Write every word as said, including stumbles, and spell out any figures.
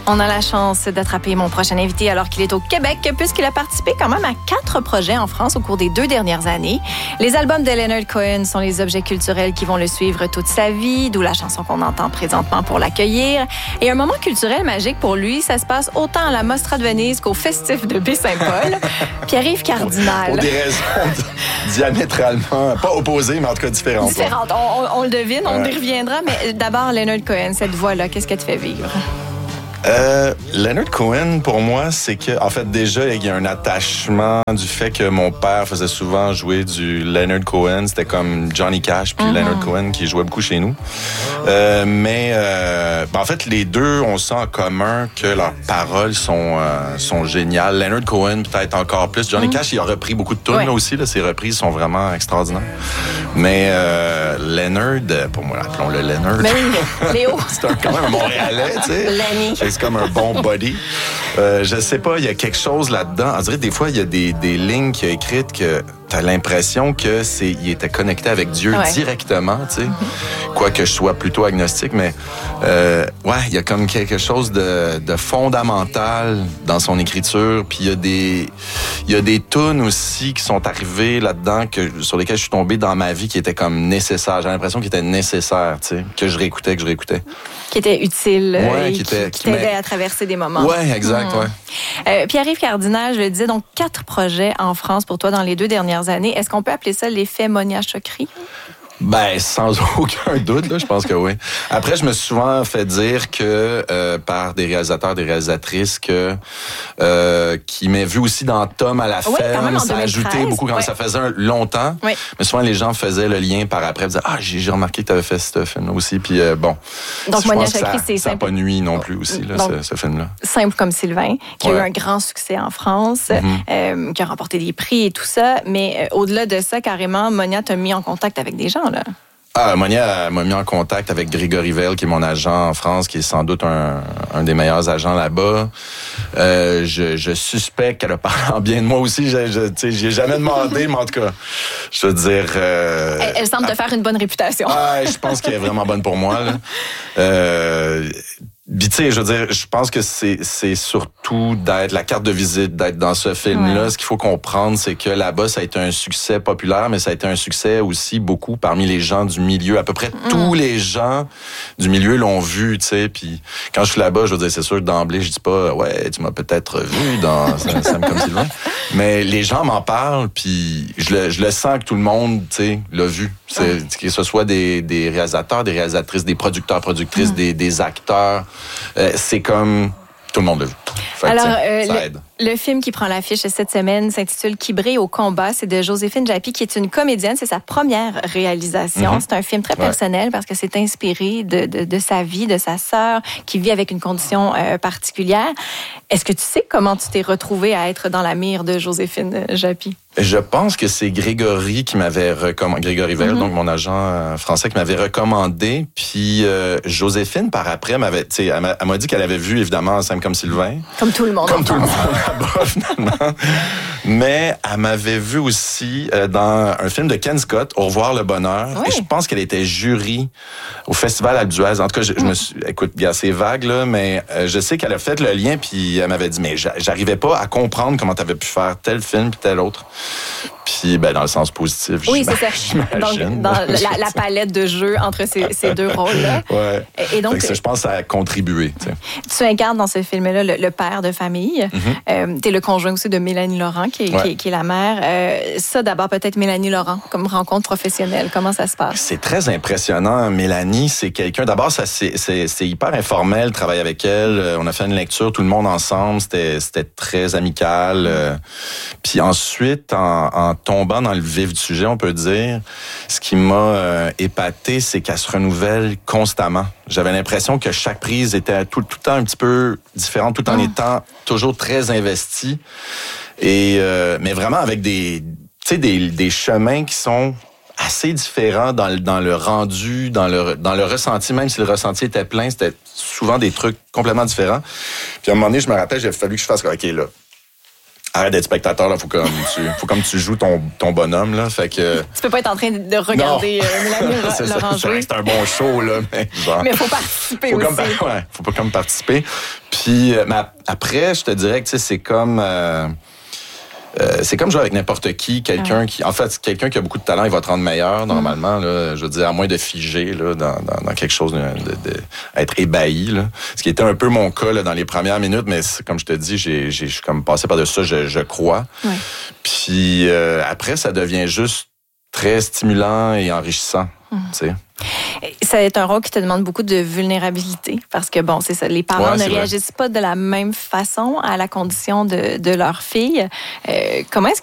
On a la chance d'attraper mon prochain invité alors qu'il est au Québec, puisqu'il a participé quand même à quatre projets en France au cours des deux dernières années. Les albums de Leonard Cohen sont les objets culturels qui vont le suivre toute sa vie, d'où la chanson qu'on entend présentement pour l'accueillir. Et un moment culturel magique pour lui, ça se passe autant à la Mostra de Venise qu'au Festif de Baie-Saint-Paul. Pierre-Yves Cardinal. Pour des raisons diamétralement, pas opposées, mais en tout cas différentes. Différentes, on, on, on le devine, on y reviendra. Mais d'abord, Leonard Cohen, cette voix-là, qu'est-ce qu'elle te fait vivre? Euh, Leonard Cohen, pour moi, c'est que, en fait, déjà, il y a un attachement du fait que mon père faisait souvent jouer du Leonard Cohen. C'était comme Johnny Cash puis mm-hmm. Leonard Cohen qui jouait beaucoup chez nous. Euh, mais, euh, ben, en fait, les deux, on sent en commun que leurs paroles sont, euh, sont géniales. Leonard Cohen, peut-être encore plus. Johnny mm-hmm. Cash, il a repris beaucoup de tunes ouais. là aussi. Là, ses reprises sont vraiment extraordinaires. Mais euh, Leonard, pour moi, appelons-le Leonard. Mais oui, Léo. C'est un, quand même un Montréalais, tu sais. Lenny. C'est comme un bon body. Euh, je sais pas, il y a quelque chose là-dedans. On dirait des fois, il y a des, des lignes qu'il a écrites que t'as l'impression que c'est, il était connecté avec Dieu ouais. directement, tu sais. Mm-hmm. Quoique je sois plutôt agnostique, mais euh, ouais, il y a comme quelque chose de, de fondamental dans son écriture. Puis il y a des, il y a des tunes aussi qui sont arrivées là-dedans que sur lesquelles je suis tombé dans ma vie qui étaient comme nécessaires. J'ai l'impression qu'ils étaient nécessaires, tu sais, que je réécoutais, que je réécoutais. Qui étaient utiles. Ouais, et qui, était, qui, qui t'aidaient à traverser des moments. Ouais, exact, mmh. ouais. Euh, Pierre-Yves Cardinal, je le disais, donc quatre projets en France pour toi dans les deux dernières années. Est-ce qu'on peut appeler ça l'effet Monia Chokri? Ben, sans aucun doute, là, je pense que oui. Après, je me suis souvent fait dire que euh, par des réalisateurs, des réalisatrices que euh, qui m'aient vu aussi dans Tom à la oui, ferme, ça ajoutait beaucoup quand ouais. ça faisait un, longtemps. Oui. Mais souvent, les gens faisaient le lien par après, disaient ah j'ai, j'ai remarqué que tu avais fait ce film aussi. Puis euh, bon, donc Monia Chokri, c'est ça n'a pas nuit non plus aussi là, donc, ce, ce film-là. Simple comme Sylvain, qui ouais. a eu un grand succès en France, mm-hmm. euh, qui a remporté des prix et tout ça. Mais euh, au-delà de ça, carrément, Monia t'a mis en contact avec des gens là. Ah, Monia m'a mis en contact avec Grégory Vell, qui est mon agent en France, qui est sans doute un, un des meilleurs agents là-bas. Euh, je, je suspecte qu'elle a parlé en bien de moi aussi. Je, je, tu sais, j'y ai jamais demandé, mais en tout cas, je veux dire... Euh, elle, elle semble te faire une bonne réputation. Ah, je pense qu'elle est vraiment bonne pour moi, là. Euh, Puis tu sais, je veux dire, je pense que c'est c'est surtout d'être la carte de visite, d'être dans ce film-là. Ouais. Ce qu'il faut comprendre, c'est que là-bas, ça a été un succès populaire, mais ça a été un succès aussi beaucoup parmi les gens du milieu. À peu près mm. tous les gens du milieu l'ont vu, tu sais. Puis quand je suis là-bas, je veux dire, c'est sûr que d'emblée, je dis pas, ouais, tu m'as peut-être vu dans Sam comme Sylvain. Mais les gens m'en parlent, puis je le, je le sens que tout le monde, tu sais, l'a vu. C'est, ouais. Que ce soit des, des réalisateurs, des réalisatrices, des producteurs, productrices, mm. des, des acteurs. Euh, c'est comme tout le monde l'a vu. Fait Alors, que, euh, ça le, aide. Le film qui prend l'affiche cette semaine s'intitule Qui brille au combat. C'est de Joséphine Japy, qui est une comédienne. C'est sa première réalisation. Mm-hmm. C'est un film très personnel ouais. parce que c'est inspiré de, de, de sa vie, de sa sœur qui vit avec une condition euh, particulière. Est-ce que tu sais comment tu t'es retrouvée à être dans la mire de Joséphine Japy? Je pense que c'est Grégory qui m'avait recommandé, Grégory Vell, mm-hmm. donc mon agent français, qui m'avait recommandé. Puis euh, Joséphine, par après, m'avait, tu sais, elle, m'a, elle m'a dit qu'elle avait vu évidemment Sam comme Sylvain. Comme tout le monde. Comme tout le monde là-bas, finalement. Mais elle m'avait vu aussi euh, dans un film de Ken Scott, Au revoir le bonheur. Oui. Et je pense qu'elle était jury au Festival Alpe d'Huez. En tout cas, je, mm. je me suis, écoute, il y a assez vague là, mais euh, je sais qu'elle a fait le lien, puis elle m'avait dit, mais j'arrivais pas à comprendre comment tu avais pu faire tel film puis tel autre. Puis, ben, dans le sens positif, oui, c'est ça. Donc, dans la, la palette de jeux entre ces, ces deux rôles-là. Ouais. Et donc, ça, je pense que ça a contribué. Tu sais. Tu incarnes dans ce film-là le, le père de famille. Mm-hmm. Euh, tu es le conjoint aussi de Mélanie Laurent, qui est, ouais. qui est, qui est la mère. Euh, ça, d'abord, peut-être Mélanie Laurent, comme rencontre professionnelle. Comment ça se passe? C'est très impressionnant. Mélanie, c'est quelqu'un... D'abord, ça, c'est, c'est, c'est hyper informel, travailler avec elle. On a fait une lecture, tout le monde ensemble. C'était, c'était très amical. Mm. Puis ensuite, en, en tombant dans le vif du sujet, on peut dire, ce qui m'a euh, épaté, c'est qu'elle se renouvelle constamment. J'avais l'impression que chaque prise était tout, tout le temps un petit peu différente, tout en mmh. étant toujours très investie. Et, euh, mais vraiment avec des, tu sais, des, des chemins qui sont assez différents dans le, dans le rendu, dans le, dans le ressenti. Même si le ressenti était plein, c'était souvent des trucs complètement différents. Puis à un moment donné, je me rappelle, il a fallu que je fasse, OK, là, arrête d'être spectateur, là, faut comme tu, faut comme tu joues ton, ton bonhomme, là, fait que... Tu peux pas être en train de regarder euh, Mélanie Laurent jouer. C'est un bon show, là, mais genre... Mais faut participer faut aussi. Comme, ouais, faut pas comme participer. Puis Puis, mais après, je te dirais que, tu sais, c'est comme... Euh, Euh, c'est comme jouer avec n'importe qui, quelqu'un ouais. qui, en fait, quelqu'un qui a beaucoup de talent, il va te rendre meilleur normalement. Mm. Là, je veux dire, à moins de figer là, dans, dans, dans quelque chose, de, de, de être ébahi. Là. Ce qui était un peu mon cas là, dans les premières minutes, mais comme je te dis, j'ai, j'ai, je suis comme passé par-dessus ça, je, je crois. Ouais. Puis euh, après, ça devient juste très stimulant et enrichissant. Mm. Tu sais. Ça est un rôle qui te demande beaucoup de vulnérabilité parce que, bon, c'est ça, les parents ouais, ne réagissent vrai. pas de la même façon à la condition de, de leur fille. Euh, comment est-ce